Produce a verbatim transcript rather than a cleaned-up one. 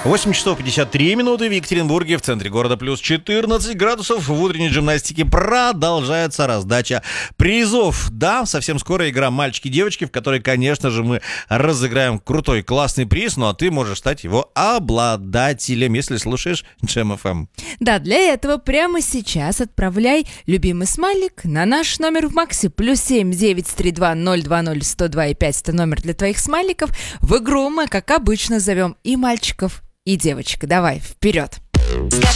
восемь часов пятьдесят три минуты в Екатеринбурге, в центре города плюс четырнадцать градусов. В утренней гимнастике продолжается раздача призов. Да, совсем скоро игра «Мальчики-девочки», в которой, конечно же, мы разыграем крутой, классный приз. Ну а ты можешь стать его обладателем, если слушаешь Джем эф эм. Да, для этого прямо сейчас отправляй любимый смайлик на наш номер в Максе. Плюс семь девять три два ноль два ноль сто два и пять. Это номер для твоих смайликов. В игру мы, как обычно, зовем и мальчиков, и девочек. Давай, вперед!